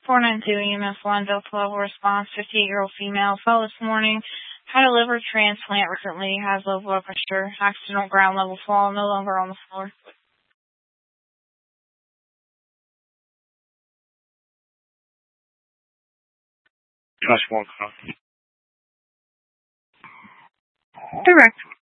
492 EMS 1 Delta level response, 58-year-old female, fell this morning, had a liver transplant recently, has low blood pressure, accidental ground level fall, no longer on the floor. Plus 1. Direct.